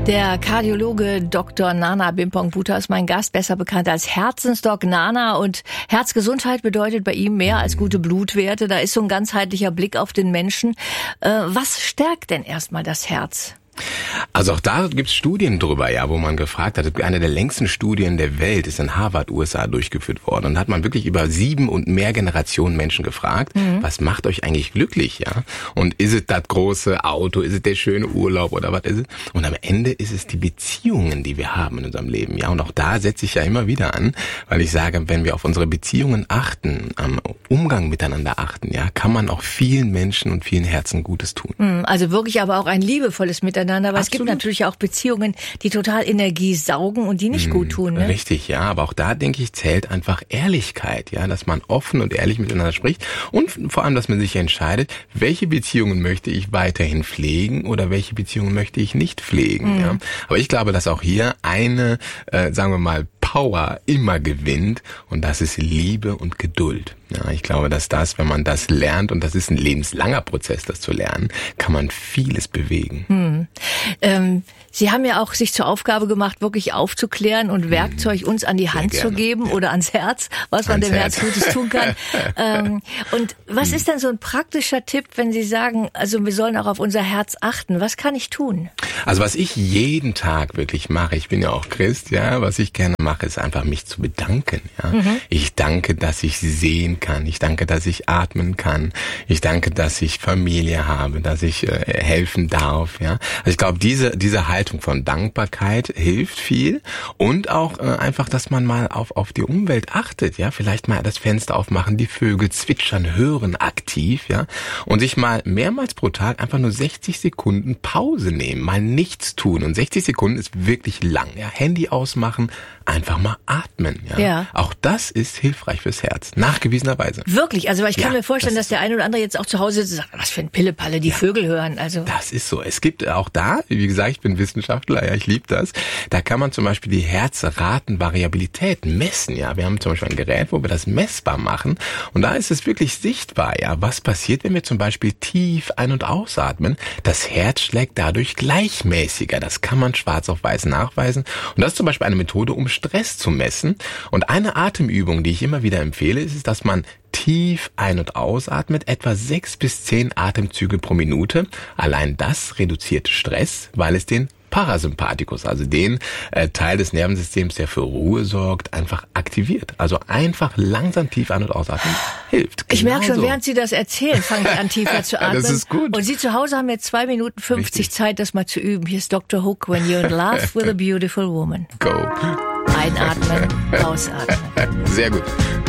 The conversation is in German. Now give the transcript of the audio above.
Der Kardiologe Dr. Nana Bimpong-Butta ist mein Gast, besser bekannt als Herzensdoc Nana. Und Herzgesundheit bedeutet bei ihm mehr als gute Blutwerte. Da ist so ein ganzheitlicher Blick auf den Menschen. Was stärkt denn erstmal das Herz? Also auch da gibt's Studien drüber, ja, wo man gefragt hat, eine der längsten Studien der Welt ist in Harvard, USA durchgeführt worden. Und da hat man wirklich über 7 und mehr Generationen Menschen gefragt, was macht euch eigentlich glücklich, ja? Und ist es das große Auto, ist es der schöne Urlaub oder was ist es? Und am Ende ist es die Beziehungen, die wir haben in unserem Leben, ja? Und auch da setze ich ja immer wieder an, weil ich sage, wenn wir auf unsere Beziehungen achten, am Umgang miteinander achten, ja, kann man auch vielen Menschen und vielen Herzen Gutes tun. Also wirklich aber auch ein liebevolles Miteinander. Aber Absolut. Es gibt natürlich auch Beziehungen, die total Energie saugen und die nicht gut tun. Ne? Richtig, ja. Aber auch da, denke ich, zählt einfach Ehrlichkeit, ja, dass man offen und ehrlich miteinander spricht und vor allem, dass man sich entscheidet, welche Beziehungen möchte ich weiterhin pflegen oder welche Beziehungen möchte ich nicht pflegen. Ja. Aber ich glaube, dass auch hier eine, sagen wir mal, Power immer gewinnt und das ist Liebe und Geduld. Ja, ich glaube, dass das, wenn man das lernt, und das ist ein lebenslanger Prozess, das zu lernen, kann man vieles bewegen. Sie haben ja auch sich zur Aufgabe gemacht, wirklich aufzuklären und Werkzeug uns an die Hand zu geben oder ans Herz, was man dem Herz Gutes tun kann. Und was ist denn so ein praktischer Tipp, wenn Sie sagen, also wir sollen auch auf unser Herz achten? Was kann ich tun? Also was ich jeden Tag wirklich mache, ich bin ja auch Christ, ja, was ich gerne mache, ist einfach mich zu bedanken. Ja. Ich danke, dass ich sehen kann. Ich danke, dass ich atmen kann. Ich danke, dass ich Familie habe, dass ich helfen darf. Ja. Also ich glaube, diese Haltung von Dankbarkeit hilft viel und auch einfach, dass man mal auf die Umwelt achtet. Ja, vielleicht mal das Fenster aufmachen, die Vögel zwitschern, hören aktiv, ja, und sich mal mehrmals pro Tag einfach nur 60 Sekunden Pause nehmen, mal nichts tun. Und 60 Sekunden ist wirklich lang. Ja, Handy ausmachen, einfach mal atmen. Ja. Auch das ist hilfreich fürs Herz, nachgewiesenerweise. Wirklich, also ich kann mir vorstellen, dass der eine oder andere jetzt auch zu Hause sagt, was für ein Pillepalle, die Vögel hören. Also das ist so. Es gibt auch da, wie gesagt, ich bin Wissenschaftler, ja, ich liebe das. Da kann man zum Beispiel die Herzratenvariabilität messen. Ja, wir haben zum Beispiel ein Gerät, wo wir das messbar machen. Und da ist es wirklich sichtbar. Ja, was passiert, wenn wir zum Beispiel tief ein- und ausatmen? Das Herz schlägt dadurch gleichmäßiger. Das kann man schwarz auf weiß nachweisen. Und das ist zum Beispiel eine Methode, um Stress zu messen. Und eine Atemübung, die ich immer wieder empfehle, ist, dass man tief ein- und ausatmet, etwa 6 bis 10 Atemzüge pro Minute. Allein das reduziert Stress, weil es den Parasympathikus, also den Teil des Nervensystems, der für Ruhe sorgt, einfach aktiviert. Also einfach langsam tief ein- und ausatmen hilft. Ich merke schon, während Sie das erzählen, fange ich an, tiefer zu atmen. Das ist gut. Und Sie zu Hause haben jetzt 2 Minuten 50 Zeit, das mal zu üben. Hier ist Dr. Hook, When You're in Love with a Beautiful Woman. Go. Einatmen, ausatmen. Sehr gut.